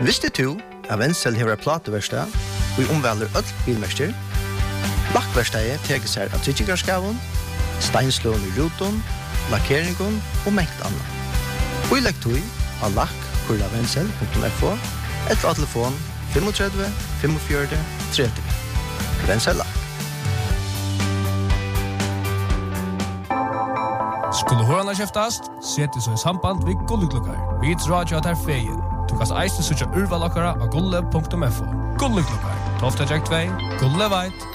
Visste du at Wenzel har plateverkstad og omvelder öll bilmester? Lakkverkstedet teker seg av tryggikarskaven, steinslån i ruton, lakkeringen og mengt annet. Og i lekktøy av lakk.wenzel.fo eller av telefon 35 45 30. Wenzel Lakk. Skulle hørene kjeftast, sett så i samband vid Gulleklukkar. Vi tror at her feien. Du kan eiste søtja urvalakkara av gulle.fo. Gulleklukkar, 12 Jack 2, Gulle veit,